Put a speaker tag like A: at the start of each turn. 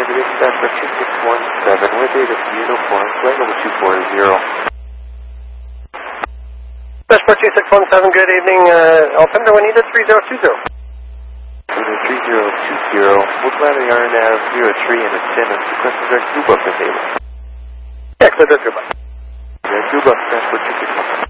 A: negative, Passport 2617, with data for uniform, flight level 240.
B: Passport 2617, good evening. Altimeter, we need a 3020.
A: Unit 3020, we'll fly the RNAV 03 and ascendant, request direct Cuba for table.
B: Yeah, clear to Cuba.
A: Direct Cuba, Passport 2617.